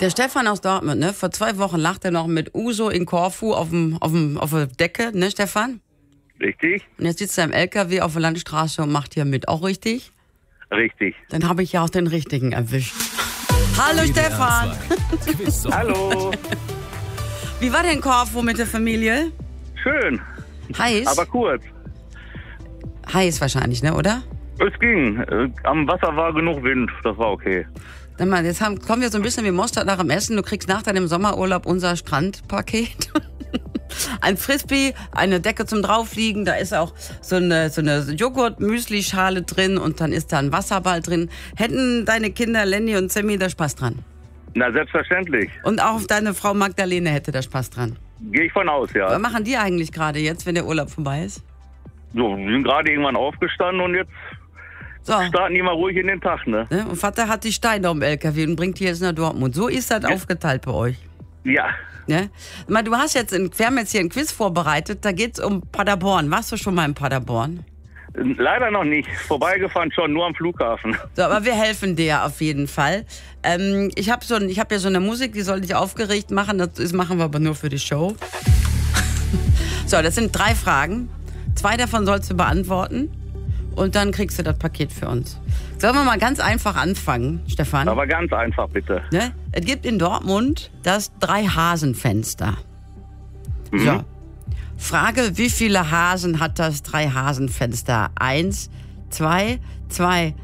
Der Stefan aus Dortmund, ne? Vor 2 Wochen lacht er noch mit Uso in Korfu auf der Decke, ne, Stefan? Richtig? Und jetzt sitzt er im LKW auf der Landstraße und macht hier mit. Auch richtig? Richtig. Dann habe ich ja auch den richtigen erwischt. Hallo Stefan! Hallo. Wie war denn Korfu mit der Familie? Schön, Heiß? aber kurz. Heiß wahrscheinlich, ne, oder? Es ging. Am Wasser war genug Wind, das war okay. Dann mal, jetzt kommen wir so ein bisschen wie Mostert nach dem Essen. Du kriegst nach deinem Sommerurlaub unser Strandpaket. Ein Frisbee, eine Decke zum Draufliegen, da ist auch so eine Joghurt-Müsli-Schale drin und dann ist da ein Wasserball drin. Hätten deine Kinder Lenny und Sammy da Spaß dran? Na, selbstverständlich. Und auch deine Frau Magdalene hätte da Spaß dran? Gehe ich von aus, ja. Was machen die eigentlich gerade jetzt, wenn der Urlaub vorbei ist? So, wir sind gerade irgendwann aufgestanden und jetzt starten die mal ruhig in den Tag, ne? Und Vater hat die Steine am LKW und bringt die jetzt nach Dortmund. So ist das aufgeteilt bei euch. Ja. Ne? Wir haben jetzt hier ein Quiz vorbereitet, da geht's um Paderborn. Warst du schon mal in Paderborn? Leider noch nicht. Vorbeigefahren schon, nur am Flughafen. So, aber wir helfen dir auf jeden Fall. Ich habe ja so eine Musik, die soll dich aufgeregt machen. Das machen wir aber nur für die Show. So, das sind 3 Fragen. 2 davon sollst du beantworten. Und dann kriegst du das Paket für uns. Sollen wir mal ganz einfach anfangen, Stefan? Aber ganz einfach, bitte. Ne? Es gibt in Dortmund das 3-Hasen-Fenster. Mhm. So. Frage, wie viele Hasen hat das 3-Hasen-Fenster? 1, 2, 3,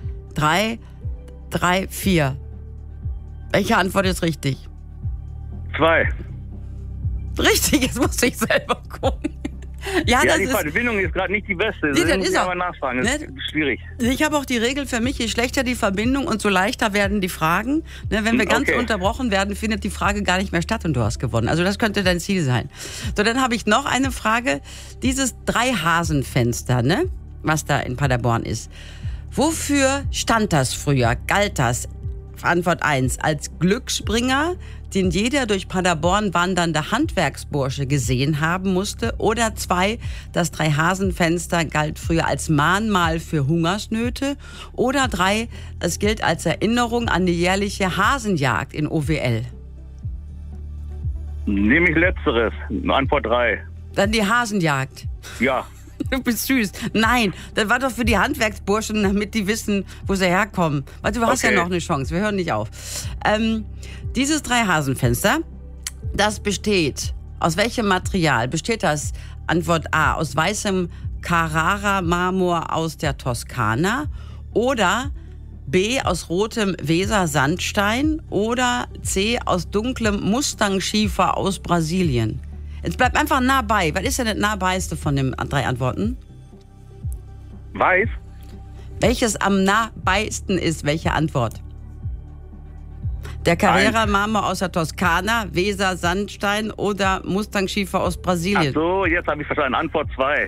4. Welche Antwort ist richtig? 2. Richtig, jetzt musste ich selber gucken. Ja, die Verbindung ist gerade nicht die beste. Nee, dann ist aber nachfragen. Das ist schwierig. Ich habe auch die Regel für mich, je schlechter die Verbindung und so leichter werden die Fragen. Ne, wenn wir ganz unterbrochen werden, findet die Frage gar nicht mehr statt und du hast gewonnen. Also das könnte dein Ziel sein. So, dann habe ich noch eine Frage. Dieses 3-Hasen-Fenster, ne, was da in Paderborn ist. Wofür stand das früher? Galt das? Antwort 1, als Glücksbringer, den jeder durch Paderborn wandernde Handwerksbursche gesehen haben musste. Oder 2, das 3-Hasen-Fenster galt früher als Mahnmal für Hungersnöte. Oder 3, es gilt als Erinnerung an die jährliche Hasenjagd in OWL. Nehme ich Letzteres. Antwort 3. Dann die Hasenjagd. Ja. Du bist süß. Nein, das war doch für die Handwerksburschen, damit die wissen, wo sie herkommen. Warte, du hast ja noch eine Chance, wir hören nicht auf. Dieses 3-Hasen-Fenster, das besteht, aus welchem Material besteht das? Antwort A, aus weißem Carrara-Marmor aus der Toskana oder B, aus rotem Weser-Sandstein oder C, aus dunklem Mustang-Schiefer aus Brasilien. Jetzt bleib einfach nah bei. Was ist denn das nahbeiste von den 3 Antworten? Weiß. Welches am nahbeisten ist, welche Antwort? Der Carrara-Marmor aus der Toskana, Weser-Sandstein oder Mustang-Schiefer aus Brasilien? Ach so, jetzt habe ich verstanden. Antwort 2.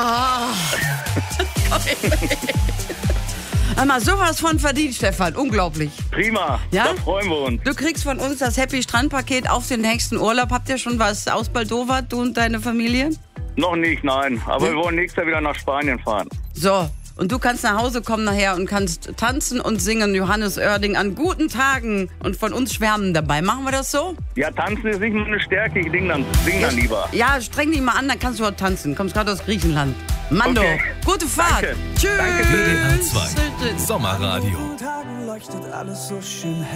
Mal sowas von verdient, Stefan. Unglaublich. Prima. Ja? Da freuen wir uns. Du kriegst von uns das Happy Strandpaket auf den nächsten Urlaub. Habt ihr schon was ausbaldowert, du und deine Familie? Noch nicht, nein. Aber wir wollen nächstes Jahr wieder nach Spanien fahren. So. Und du kannst nach Hause kommen nachher und kannst tanzen und singen, Johannes Oerding, an guten Tagen und von uns schwärmen dabei. Machen wir das so? Ja, tanzen ist nicht meine Stärke, ich sing dann lieber. Ja, streng dich mal an, dann kannst du auch tanzen. Kommst gerade aus Griechenland. Mando, gute Fahrt. Danke. Tschüss. Danke. WDR 2 Sommerradio. Tagen leuchtet alles so schön hell.